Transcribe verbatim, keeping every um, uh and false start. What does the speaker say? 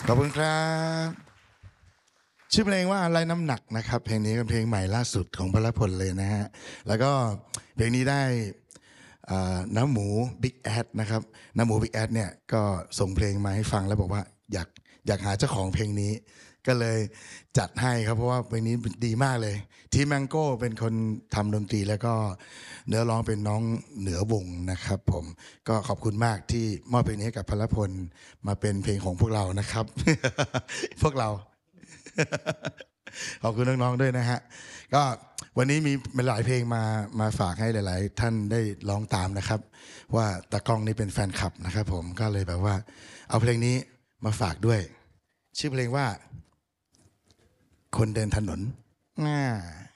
ขอบคุณครับชื่อเพลงว่าอะไรน้ำหนักนะครับเพลงนี้เป็นเพลงใหม่ล่าสุดของพลพลเลยนะฮะแล้วก็เพลงนี้ได้น้ำหมูบิ๊กแอดนะครับน้ำหมูบิ๊กแอดเนี่ยก็ส่งเพลงมาให้ฟังแล้วบอกว่าอยากอยากหาเจ้าของเพลงนี้ก็เลยจัดให้ครับเพราะว่าเพลงนี้ดีมากเลยทีมแมงโก้เป็นคนทำดนตรีแล้วก็เนื้อร้องเป็นน้องเหนือวงนะครับผมก็ขอบคุณมากที่มอบเพลงนี้ให้กับพลพลมาเป็นเพลงของพวกเรานะครับ พวกเรา ขอบคุณน้องๆด้วยนะฮะก็วันนี้มีหลายเพลงมามาฝากให้หลายๆท่านได้ร้องตามนะครับว่าตากล้องนี่เป็นแฟนคลับนะครับผมก็เลยแบบว่าเอาเพลงนี้มาฝากด้วยชื่อเพลงว่าคนเดินถนนอ่า